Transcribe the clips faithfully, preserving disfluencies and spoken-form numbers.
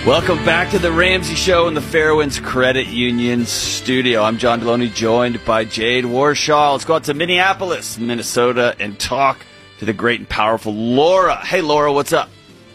Welcome back to the Ramsey Show in the Fairwinds Credit Union studio. I'm John Deloney, joined by Jade Warshaw. Let's go out to Minneapolis, Minnesota, and talk to the great and powerful Laura. Hey, Laura, what's up?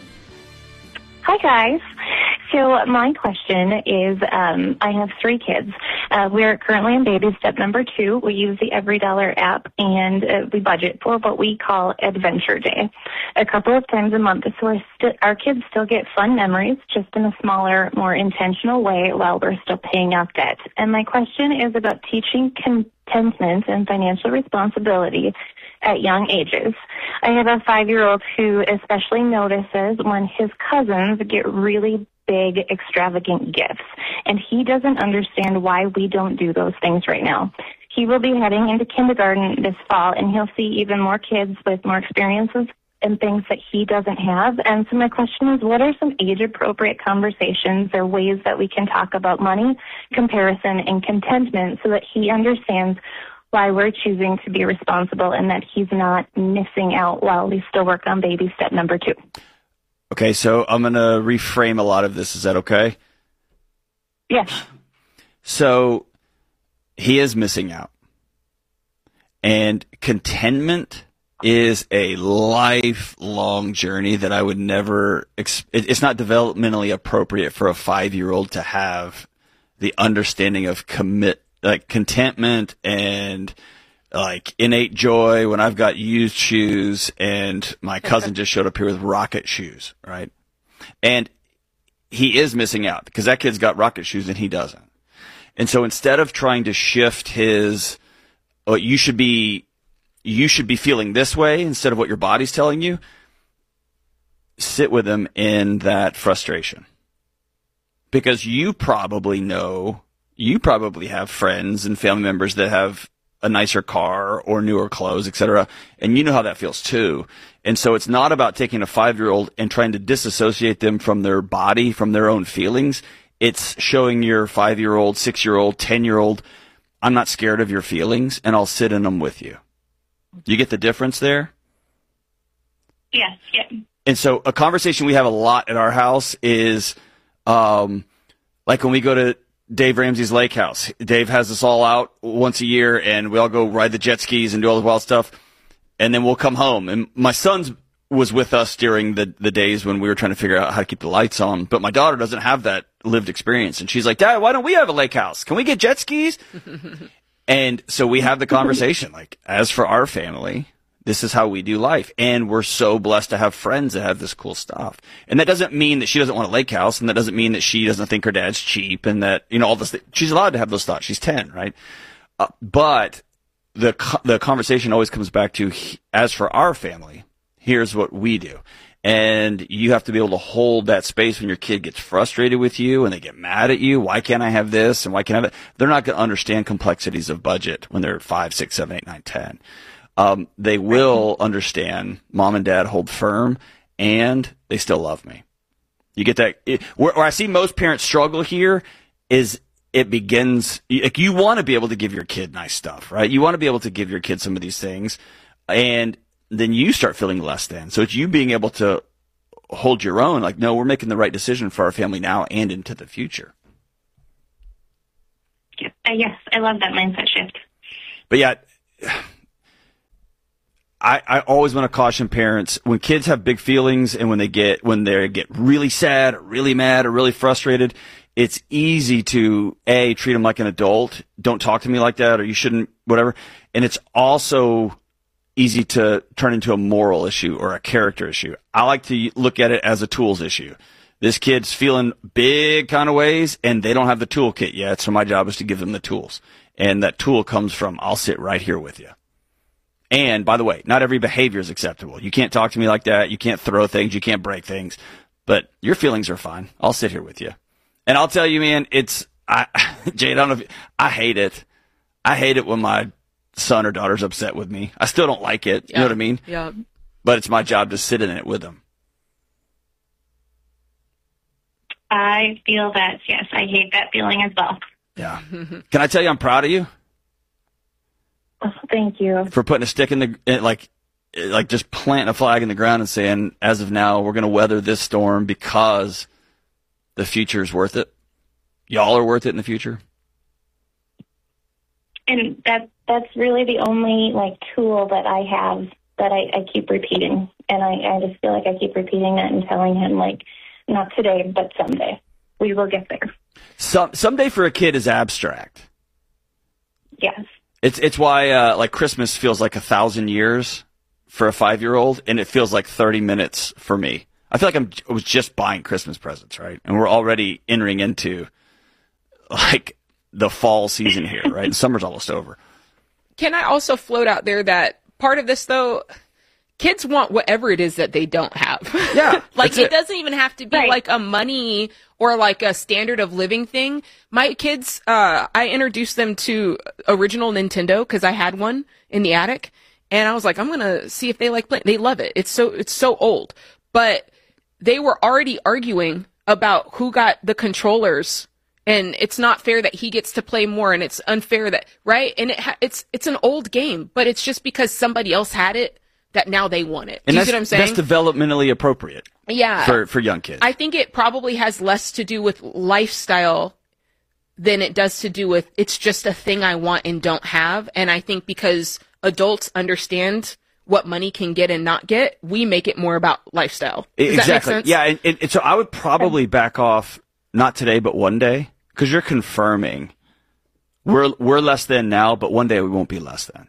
Hi, guys. So my question is, um, I have three kids. Uh, we're currently in baby step number two. We use the Every Dollar app, and uh, we budget for what we call Adventure Day a couple of times a month. So our, st- our kids still get fun memories, just in a smaller, more intentional way while we're still paying off debt. And my question is about teaching contentment and financial responsibility at young ages. I have a five-year-old who especially notices when his cousins get really big, extravagant gifts, and he doesn't understand why we don't do those things right now. He will be heading into kindergarten this fall, and he'll see even more kids with more experiences and things that he doesn't have. And so my question is, what are some age-appropriate conversations or ways that we can talk about money, comparison, and contentment so that he understands why we're choosing to be responsible and that he's not missing out while we still work on baby step number two? Okay, so I'm going to reframe a lot of this. Is that okay? Yes. So he is missing out. And contentment is a lifelong journey that I would never ex- – it's not developmentally appropriate for a five-year-old to have the understanding of commit like contentment and – like innate joy when I've got used shoes and my cousin just showed up here with rocket shoes, right? And he is missing out because that kid's got rocket shoes and he doesn't. And so instead of trying to shift his, oh, you should be, you should be feeling this way instead of what your body's telling you, sit with him in that frustration. Because you probably know, you probably have friends and family members that have a nicer car or newer clothes, et cetera. And you know how that feels too. And so it's not about taking a five-year-old and trying to disassociate them from their body, from their own feelings. It's showing your five-year-old, six-year-old, ten-year-old, I'm not scared of your feelings and I'll sit in them with you. You get the difference there? Yes. Yeah. And so a conversation we have a lot at our house is, um, like when we go to Dave Ramsey's lake house. Dave has us all out once a year, and we all go ride the jet skis and do all the wild stuff, and then we'll come home. And my son was with us during the, the days when we were trying to figure out how to keep the lights on, but my daughter doesn't have that lived experience. And she's like, Dad, why don't we have a lake house? Can we get jet skis? And so we have the conversation, like, as for our family, this is how we do life. And we're so blessed to have friends that have this cool stuff. And that doesn't mean that she doesn't want a lake house, and that doesn't mean that she doesn't think her dad's cheap and that, you know, all this. Th- she's allowed to have those thoughts. She's ten, right? Uh, but the co- the conversation always comes back to, as for our family, here's what we do. And you have to be able to hold that space when your kid gets frustrated with you and they get mad at you. Why can't I have this? And why can't I have it? They're not going to understand complexities of budget when they're five, six, seven, eight, nine, ten. Um, they will understand mom and dad hold firm and they still love me. You get that? It, where, where I see most parents struggle here is it begins, like, you want to be able to give your kid nice stuff, right? You want to be able to give your kid some of these things, and then you start feeling less than. So it's you being able to hold your own, like, no, we're making the right decision for our family now and into the future. Uh, yes, I love that mindset shift. But yeah, I, I always want to caution parents when kids have big feelings and when they get when they get really sad, or really mad, or really frustrated. It's easy to a treat them like an adult. Don't talk to me like that, or you shouldn't, whatever. And it's also easy to turn into a moral issue or a character issue. I like to look at it as a tools issue. This kid's feeling big kind of ways, and they don't have the toolkit yet. So my job is to give them the tools, and that tool comes from I'll sit right here with you. And, by the way, not every behavior is acceptable. You can't talk to me like that. You can't throw things. You can't break things. But your feelings are fine. I'll sit here with you. And I'll tell you, man, it's I, Jade, I don't know if you, I hate it. I hate it when my son or daughter's upset with me. I still don't like it. Yeah. You know what I mean? Yeah. But it's my job to sit in it with them. I feel that, yes, I hate that feeling as well. Yeah. Can I tell you I'm proud of you? Oh, thank you. For putting a stick in the, in, like, like just planting a flag in the ground and saying, as of now, we're going to weather this storm because the future's worth it. Y'all are worth it in the future. And that that's really the only like tool that I have that I, I keep repeating. And I, I just feel like I keep repeating that and telling him, like, not today, but someday. We will get there. Some someday for a kid is abstract. Yes. It's it's why uh, like Christmas feels like a thousand years for a five-year-old, and it feels like thirty minutes for me. I feel like I'm, I was just buying Christmas presents, right? And we're already entering into like the fall season here, right? And summer's almost over. Can I also float out there that part of this, though, kids want whatever it is that they don't have. Yeah. Like, it, it doesn't even have to be right. like a money or like a standard of living thing. My kids, uh, I introduced them to original Nintendo because I had one in the attic. And I was like, I'm going to see if they like playing. They love it. It's so, it's so old. But they were already arguing about who got the controllers. And it's not fair that he gets to play more, and it's unfair that, right? And it ha- it's it's an old game, but it's just because somebody else had it that now they want it. Do and you see what I'm saying? That's developmentally appropriate. Yeah. For for young kids. I think it probably has less to do with lifestyle than it does to do with it's just a thing I want and don't have. And I think because adults understand what money can get and not get, we make it more about lifestyle. Does exactly. that make sense? Yeah, and, and, and so I would probably back off. Not today, but one day, because you're confirming we're we're less than now, but one day we won't be less than.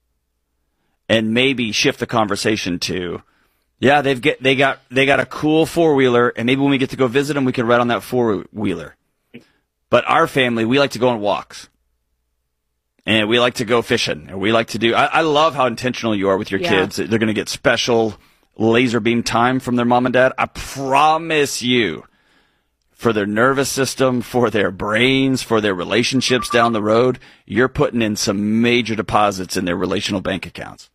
And maybe shift the conversation to, yeah, they've get they got they got a cool four wheeler, and maybe when we get to go visit them, we can ride on that four wheeler. But our family, we like to go on walks, and we like to go fishing, and we like to do. I, I love how intentional you are with your Yeah. kids. They're going to get special laser beam time from their mom and dad. I promise you. For their nervous system, for their brains, for their relationships down the road, you're putting in some major deposits in their relational bank accounts.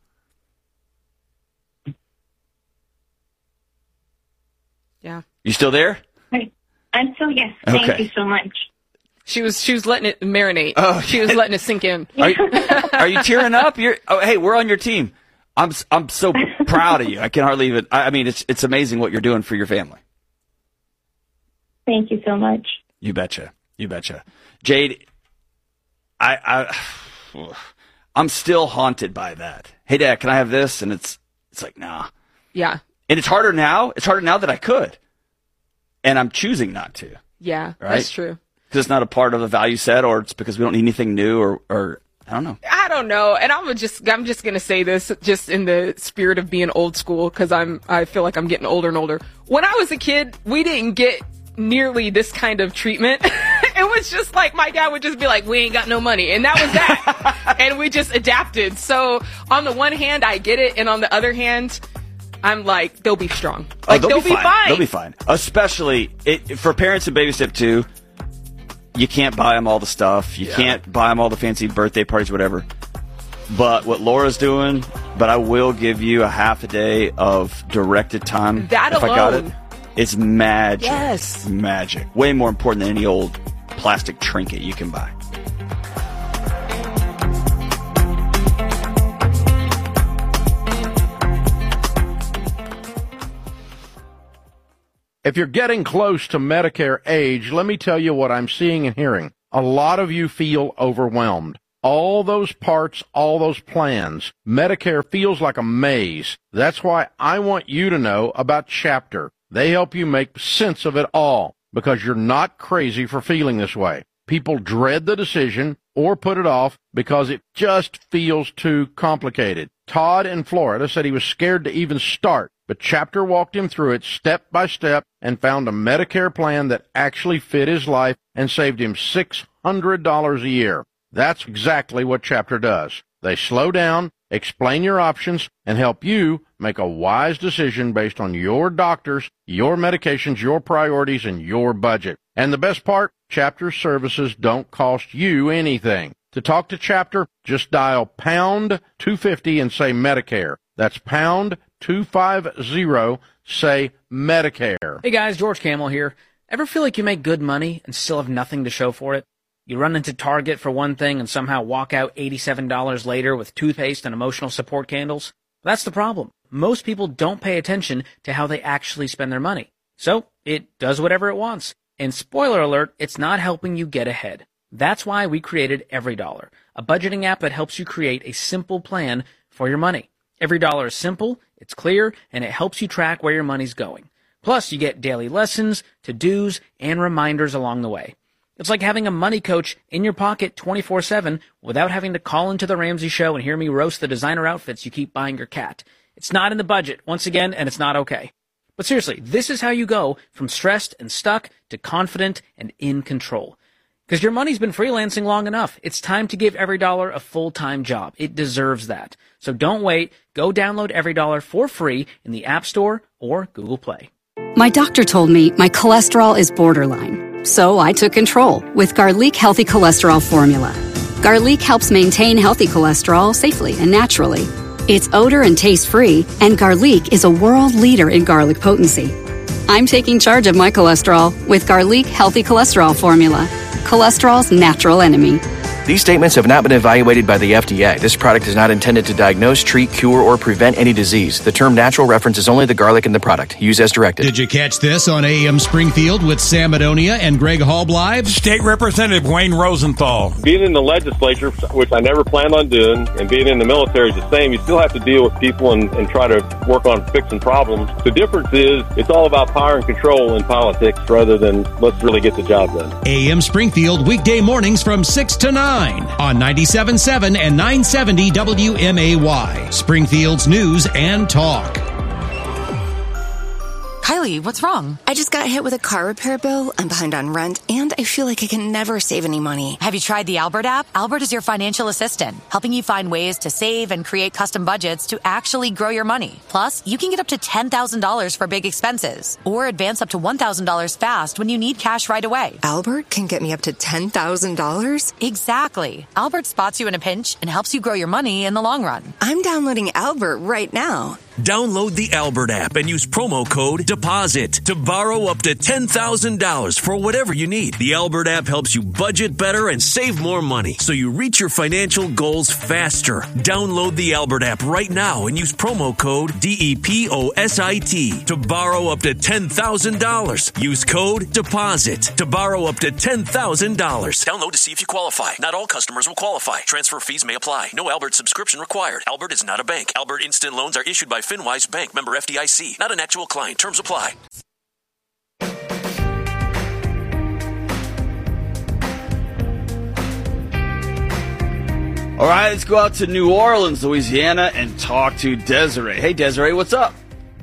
Yeah. You still there? Right. I'm still, yes. Thank Okay. you so much. She was she was letting it marinate. Oh, she was letting it sink in. Are you, are you tearing up? You're, oh, hey, we're on your team. I'm I'm so proud of you. I can hardly even. I mean, it's it's amazing what you're doing for your family. Thank you so much. You betcha. You betcha. Jade, I, I, I'm still haunted by that. Hey, Dad, can I have this? And it's, it's like, nah. Yeah. And it's harder now. It's harder now that I could. And I'm choosing not to. Yeah, Right? that's true. Because it's not a part of the value set, or it's because we don't need anything new, or, or I don't know. I don't know, and I'm just I'm just gonna say this just in the spirit of being old school because I'm I feel like I'm getting older and older. When I was a kid, we didn't get nearly this kind of treatment. It was just like my dad would just be like, "We ain't got no money," and that was that, and we just adapted. So on the one hand, I get it, and on the other hand, I'm like, they'll be strong. Like oh, they'll, they'll be, be fine. fine. They'll be fine. Especially it, for parents in Baby Step two. You can't buy them all the stuff. You Yeah. can't buy them all the fancy birthday parties, whatever. But what Laura's doing, but I will give you a half a day of directed time. That if I got it. alone. It's magic. Yes. Magic. Way more important than any old plastic trinket you can buy. If you're getting close to Medicare age, let me tell you what I'm seeing and hearing. A lot of you feel overwhelmed. All those parts, all those plans, Medicare feels like a maze. That's why I want you to know about Chapter. They help you make sense of it all because you're not crazy for feeling this way. People dread the decision or put it off because it just feels too complicated. Todd in Florida said he was scared to even start, but Chapter walked him through it step by step and found a Medicare plan that actually fit his life and saved him six hundred dollars a year. That's exactly what Chapter does. They slow down, explain your options, and help you make a wise decision based on your doctors, your medications, your priorities, and your budget. And the best part, Chapter services don't cost you anything. To talk to Chapter, just dial pound two fifty and say Medicare. That's pound two fifty, say Medicare. Hey guys, George Camel here. Ever feel like you make good money and still have nothing to show for it? You run into Target for one thing and somehow walk out eighty-seven dollars later with toothpaste and emotional support candles? That's the problem. Most people don't pay attention to how they actually spend their money. So, it does whatever it wants. And spoiler alert, it's not helping you get ahead. That's why we created EveryDollar, a budgeting app that helps you create a simple plan for your money. EveryDollar is simple, it's clear, and it helps you track where your money's going. Plus, you get daily lessons, to-dos, and reminders along the way. It's like having a money coach in your pocket twenty-four seven without having to call into the Ramsey Show and hear me roast the designer outfits you keep buying your cat. It's not in the budget, once again, and it's not okay. But seriously, this is how you go from stressed and stuck to confident and in control. Because your money's been freelancing long enough. It's time to give EveryDollar a full-time job. It deserves that. So don't wait. Go download EveryDollar for free in the App Store or Google Play. My doctor told me my cholesterol is borderline, so I took control with Garlic Healthy Cholesterol Formula. Garlic helps maintain healthy cholesterol safely and naturally. It's odor and taste-free, and Garlic is a world leader in garlic potency. I'm taking charge of my cholesterol with Garlic Healthy Cholesterol Formula, cholesterol's natural enemy. These statements have not been evaluated by the F D A. This product is not intended to diagnose, treat, cure, or prevent any disease. The term natural references only the garlic in the product. Use as directed. Did you catch this on A M Springfield with Sam Adonia and Greg Hall live? State Representative Wayne Rosenthal. Being in the legislature, which I never planned on doing, and being in the military is the same. You still have to deal with people and, and try to work on fixing problems. The difference is it's all about power and control in politics rather than let's really get the job done. A M Springfield, weekday mornings from six to nine on ninety-seven point seven and nine seventy W M A Y. Springfield's news and talk. Kylie, what's wrong? I just got hit with a car repair bill. I'm behind on rent, and I feel like I can never save any money. Have you tried the Albert app? Albert is your financial assistant, helping you find ways to save and create custom budgets to actually grow your money. Plus, you can get up to ten thousand dollars for big expenses, or advance up to one thousand dollars fast when you need cash right away. Albert can get me up to ten thousand dollars? Exactly. Albert spots you in a pinch and helps you grow your money in the long run. I'm downloading Albert right now. Download the Albert app and use promo code DEPOSIT to borrow up to ten thousand dollars for whatever you need. The Albert app helps you budget better and save more money so you reach your financial goals faster. Download the Albert app right now and use promo code D E P O S I T to borrow up to ten thousand dollars. Use code DEPOSIT to borrow up to ten thousand dollars. Download to see if you qualify. Not all customers will qualify. Transfer fees may apply. No Albert subscription required. Albert is not a bank. Albert Instant Loans are issued by FinWise Bank, member F D I C. Not an actual client. Terms apply. All right, let's go out to New Orleans, Louisiana, and talk to Desiree. Hey, Desiree, what's up?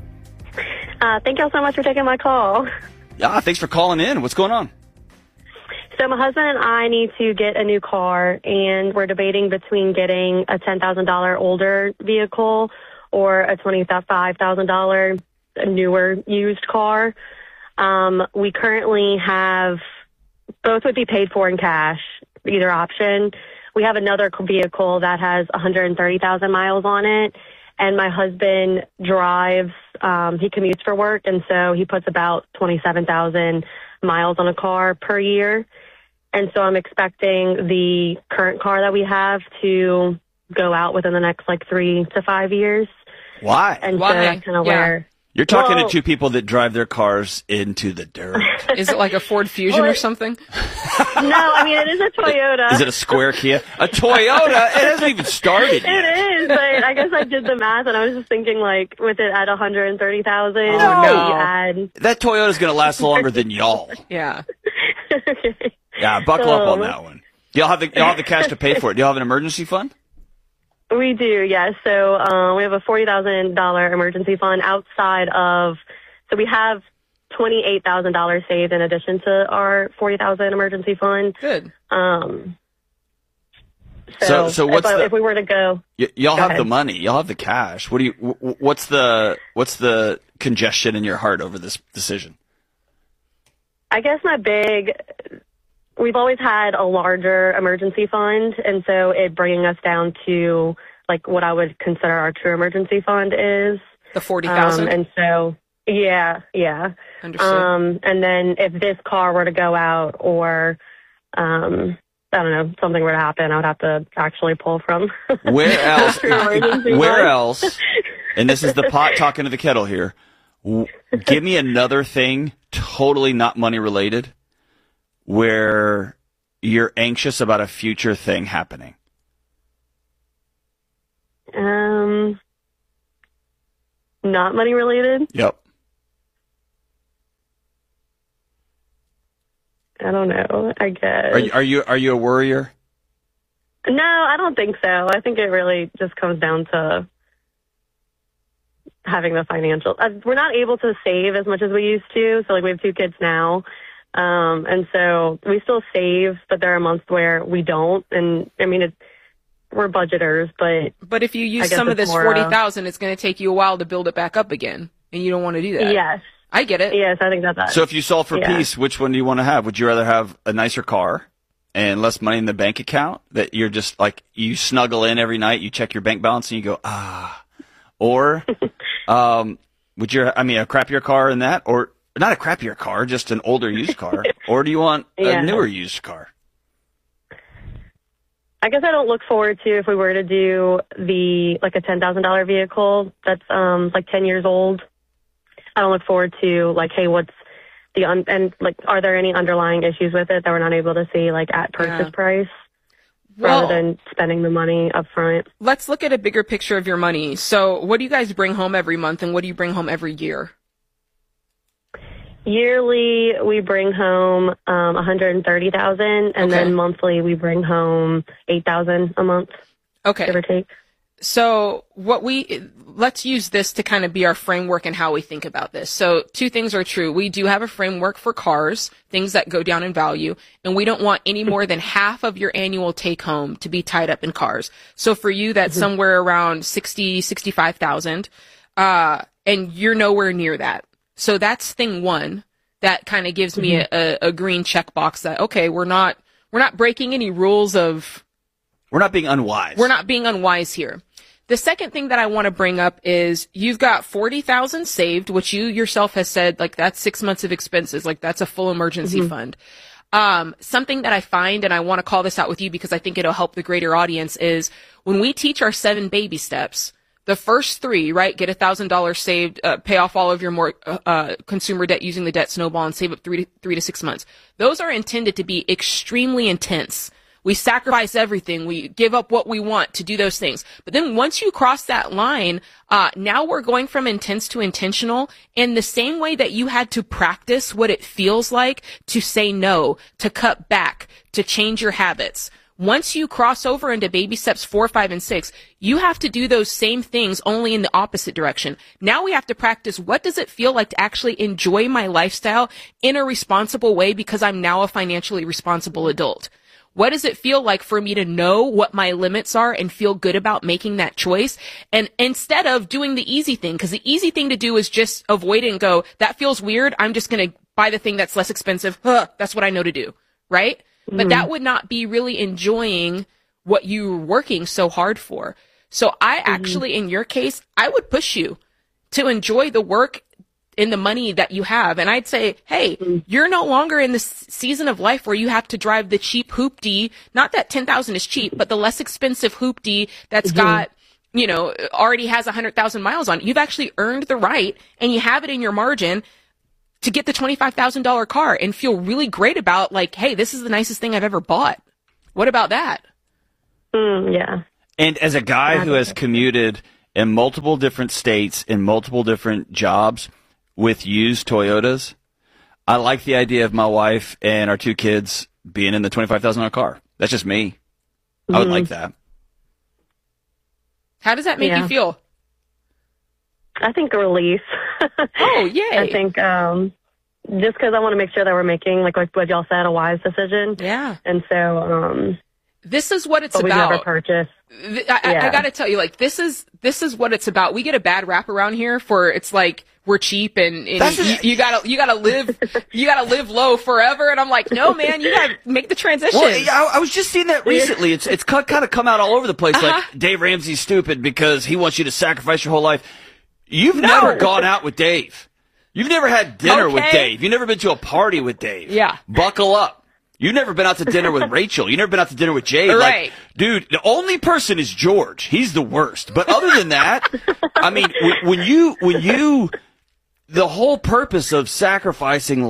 Uh, thank y'all so much for taking my call. Yeah, thanks for calling in. What's going on? So my husband and I need to get a new car, and we're debating between getting a ten thousand dollars older vehicle or a twenty-five thousand dollars newer used car. Um, we currently have, both would be paid for in cash, either option. We have another vehicle that has one hundred thirty thousand miles on it, and my husband drives, um, he commutes for work, and so he puts about twenty-seven thousand miles on a car per year. And so I'm expecting the current car that we have to go out within the next like three to five years. Why? And Why? so that's kind of Yeah. where... You're talking well, to two people that drive their cars into the dirt. Is it like a Ford Fusion Well, or something? No, I mean, it is a Toyota. Is it a square Kia? A Toyota? It hasn't even started yet. It is, but I guess I did the math, and I was just thinking, like, with it at one hundred thirty thousand Oh, dollars, no. we add... That Toyota's going to last longer than y'all. Yeah. Yeah, buckle up on Um, that one. Y'all have the y'all have the cash to pay for it. Do y'all have an emergency fund? We do, yes. So um, we have a forty thousand dollars emergency fund outside of, so we have twenty-eight thousand dollars saved in addition to our forty thousand dollars emergency fund. Good. Um, so, So- so what's if, the- if we were to go, Y- y'all Go have the ahead. money. Y'all have the cash. What do you? w- What's the what's the congestion in your heart over this decision? I guess my big, we've always had a larger emergency fund, and so it bringing us down to like what I would consider our true emergency fund is. The forty thousand. Um, and so, yeah, yeah. Understood. Um, and then if this car were to go out or, um, I don't know, something were to happen, I would have to actually pull from. Where else? True emergency Where fund. else? And this is the pot talking to the kettle here. W- Give me another thing totally not money related where you're anxious about a future thing happening? Um, not money related. Yep. I don't know. I guess. Are you, are you are you a worrier? No, I don't think so. I think it really just comes down to having the financial. Uh, we're not able to save as much as we used to. So, like, we have two kids now. Um, and so we still save, but there are months where we don't. And, I mean, it's, we're budgeters, but... But if you use some of this forty thousand dollars, it's going to take you a while to build it back up again. And you don't want to do that. Yes. I get it. Yes, I think that's that. So if you solve for yeah. peace, which one do you want to have? Would you rather have a nicer car and less money in the bank account that you're just like, you snuggle in every night, you check your bank balance and you go, ah. Or, um, would you, I mean, a crappier car in that, or not a crappier car, just an older used car, or do you want yeah. a newer used car? I guess I don't look forward to if we were to do the, like a ten thousand dollars vehicle that's, um, like ten years old. I don't look forward to like, hey, what's the, un- and like, are there any underlying issues with it that we're not able to see like at purchase yeah. price? Well, rather than spending the money up front. Let's look at a bigger picture of your money. So what do you guys bring home every month, and what do you bring home every year? Yearly, we bring home um, one hundred thirty thousand dollars, and okay. then monthly we bring home eight thousand dollars a month. Okay. Give or take. So what we, let's use this to kind of be our framework and how we think about this. So two things are true. We do have a framework for cars, things that go down in value, and we don't want any more than half of your annual take home to be tied up in cars. So for you, that's mm-hmm. somewhere around sixty, sixty-five thousand, uh, and you're nowhere near that. So that's thing one. That kind of gives mm-hmm. me a, a green checkbox that, okay, we're not, we're not breaking any rules of, we're not being unwise. We're not being unwise here. The second thing that I want to bring up is you've got forty thousand saved, which you yourself has said, like, that's six months of expenses. Like, that's a full emergency mm-hmm. fund. Um, something that I find, and I want to call this out with you because I think it'll help the greater audience, is when we teach our seven baby steps, the first three, right, get a thousand dollars saved, uh, pay off all of your more, uh, consumer debt using the debt snowball and save up three to, three to six months. Those are intended to be extremely intense. We sacrifice everything. We give up what we want to do those things. But then once you cross that line, uh, now we're going from intense to intentional in the same way that you had to practice what it feels like to say no, to cut back, to change your habits. Once you cross over into baby steps four, five, and six, you have to do those same things only in the opposite direction. Now we have to practice, what does it feel like to actually enjoy my lifestyle in a responsible way because I'm now a financially responsible adult? What does it feel like for me to know what my limits are and feel good about making that choice? And instead of doing the easy thing, because the easy thing to do is just avoid it and go, that feels weird, I'm just going to buy the thing that's less expensive. Huh, that's what I know to do, right? Mm-hmm. But that would not be really enjoying what you're working so hard for. So I mm-hmm. actually, in your case, I would push you to enjoy the work in the money that you have. And I'd say, hey, mm-hmm. you're no longer in this season of life where you have to drive the cheap hoopty. Not that ten thousand is cheap, but the less expensive hoopty that's mm-hmm. got, you know, already has one hundred thousand miles on it. You've actually earned the right, and you have it in your margin to get the twenty-five thousand dollars car and feel really great about, like, hey, this is the nicest thing I've ever bought. What about that? Mm, yeah. And as a guy who has commuted in multiple different states, in multiple different jobs, with used Toyotas, I like the idea of my wife and our two kids being in the twenty-five thousand dollars car. That's just me. Mm-hmm. I would like that. How does that make yeah. you feel? I think a relief. Oh, yay. I think um, just because I want to make sure that we're making, like, like what y'all said, a wise decision. Yeah. And so... Um, this is what it's but about. We never purchased. I, I, yeah. I got to tell you, like, this is this is what it's about. We get a bad rap around here for it's like we're cheap and, and you, you gotta you gotta live you gotta live low forever. And I'm like, no, man, you gotta make the transition. Well, I, I was just seeing that recently. It's it's kind of come out all over the place. Uh-huh. Like, Dave Ramsey's stupid because he wants you to sacrifice your whole life. You've No. never gone out with Dave. You've never had dinner Okay. with Dave. You've never been to a party with Dave. Yeah. Buckle up. You've never been out to dinner with Rachel. You've never been out to dinner with Jade. Right. Like, dude, the only person is George. He's the worst. But other than that, I mean, when you, when you, the whole purpose of sacrificing, like,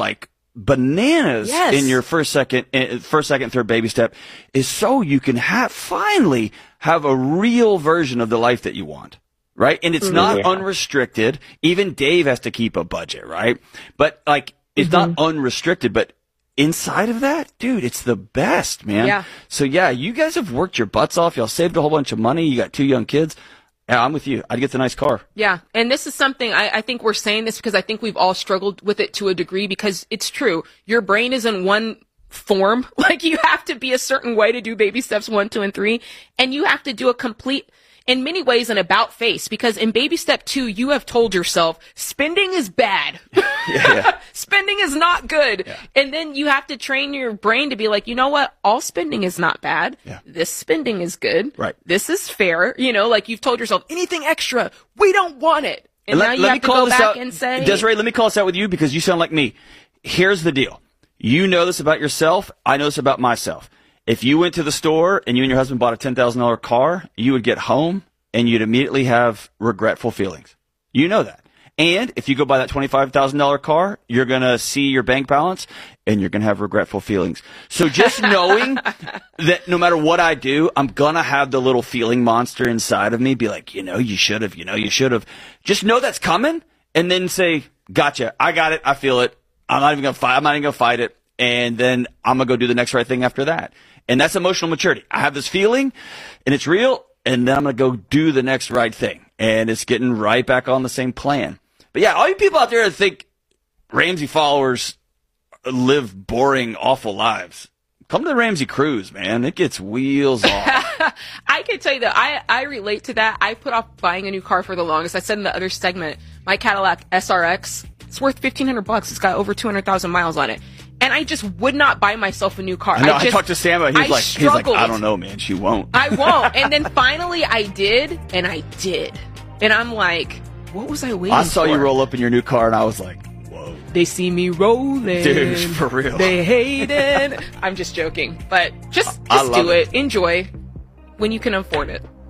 bananas Yes. in your first, second, eh, first, second, third baby step is so you can have finally have a real version of the life that you want, right? And it's not Yeah. unrestricted. Even Dave has to keep a budget, right? But like, it's Mm-hmm. not unrestricted, but inside of that, dude, it's the best, man. Yeah. So yeah, you guys have worked your butts off. Y'all saved a whole bunch of money. You got two young kids. Yeah, I'm with you. I'd get the nice car. Yeah. And this is something I, I think we're saying this because I think we've all struggled with it to a degree because it's true. Your brain is in one form. Like you have to be a certain way to do baby steps one, two, and three. And you have to do a complete, in many ways, an about face because in baby step two, you have told yourself spending is bad. Yeah, yeah. Spending is not good. Yeah. And then you have to train your brain to be like, you know what? All spending is not bad. Yeah. This spending is good. Right. This is fair. You know, like you've told yourself anything extra, we don't want it. And, let, now you let have me to call go this back out. and say, Desiree, let me call this out with you because you sound like me. Here's the deal. You know this about yourself. I know this about myself. If you went to the store and you and your husband bought a ten thousand dollars car, you would get home and you'd immediately have regretful feelings. You know that. And if you go buy that twenty-five thousand dollars car, you're going to see your bank balance and you're going to have regretful feelings. So just knowing that no matter what I do, I'm going to have the little feeling monster inside of me be like, you know, you should have, you know, you should have. Just know that's coming and then say, gotcha. I got it. I feel it. I'm not even going to fight. I'm not even going to fight it. And then I'm going to go do the next right thing after that. And that's emotional maturity. I have this feeling and it's real. And then I'm going to go do the next right thing. And it's getting right back on the same plan. But yeah, all you people out there that think Ramsey followers live boring, awful lives, come to the Ramsey cruise, man. It gets wheels off. I can tell you that I, I relate to that. I put off buying a new car for the longest. I said in the other segment, my Cadillac S R X, it's worth fifteen hundred bucks. It's got over two hundred thousand miles on it. And I just would not buy myself a new car. I know. I, I just, talked to Sam. He's I like, he's like, struggled. I don't know, man. She won't. I won't. And then finally I did, and I did. And I'm like, what was I waiting for? I saw for? you roll up in your new car, and I was like, whoa. They see me rolling. Dude, for real. They hate it. I'm just joking. But just, I just love do it. Enjoy when you can afford it.